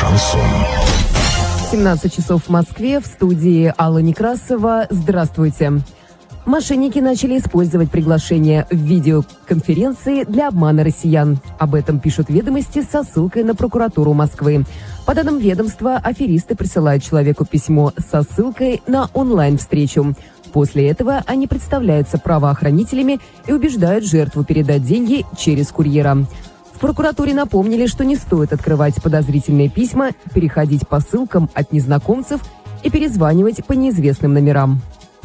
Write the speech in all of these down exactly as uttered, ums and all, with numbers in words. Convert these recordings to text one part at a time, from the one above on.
Шансон. семнадцать часов в Москве, в студии Алла Некрасова. Здравствуйте. Мошенники начали использовать приглашения в видеоконференции для обмана россиян. Об этом пишут «Ведомости» со ссылкой на прокуратуру Москвы. По данным ведомства, аферисты присылают человеку письмо со ссылкой на онлайн-встречу. После этого они представляются правоохранителями и убеждают жертву передать деньги через курьера. В прокуратуре напомнили, что не стоит открывать подозрительные письма, переходить по ссылкам от незнакомцев и перезванивать по неизвестным номерам.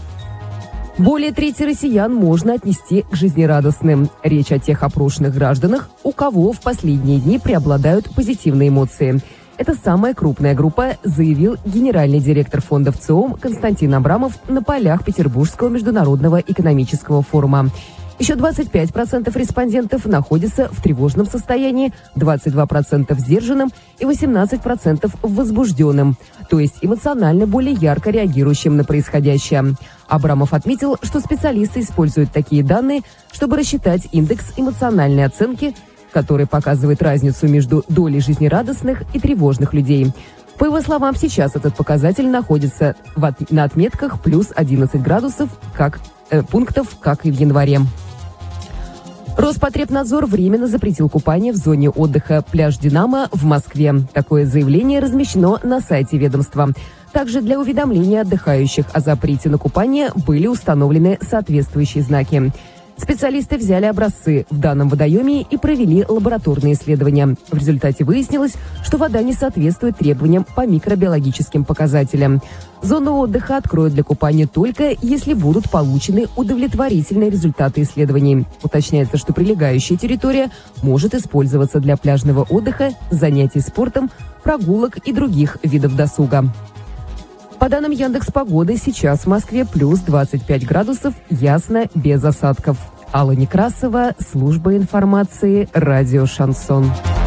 Более трети россиян можно отнести к жизнерадостным. Речь о тех опрошенных гражданах, у кого в последние дни преобладают позитивные эмоции. Это самая крупная группа, заявил генеральный директор фонда ВЦИОМ Константин Абрамов на полях Петербургского международного экономического форума. Еще двадцать пять процентов респондентов находятся в тревожном состоянии, двадцать два процента в сдержанном и восемнадцать процентов в возбужденном, то есть эмоционально более ярко реагирующим на происходящее. Абрамов отметил, что специалисты используют такие данные, чтобы рассчитать индекс эмоциональной оценки, который показывает разницу между долей жизнерадостных и тревожных людей. По его словам, сейчас этот показатель находится в от... на отметках плюс одиннадцать градусов как, э, пунктов, как и в январе. Роспотребнадзор временно запретил купание в зоне отдыха «Пляж Динамо» в Москве. Такое заявление размещено на сайте ведомства. Также для уведомления отдыхающих о запрете на купание были установлены соответствующие знаки. Специалисты взяли образцы в данном водоеме и провели лабораторные исследования. В результате выяснилось, что вода не соответствует требованиям по микробиологическим показателям. Зону отдыха откроют для купания только если будут получены удовлетворительные результаты исследований. Уточняется, что прилегающая территория может использоваться для пляжного отдыха, занятий спортом, прогулок и других видов досуга. По данным Яндекс.Погоды, сейчас в Москве плюс двадцать пять градусов, ясно, без осадков. Алла Некрасова, служба информации, радио «Шансон».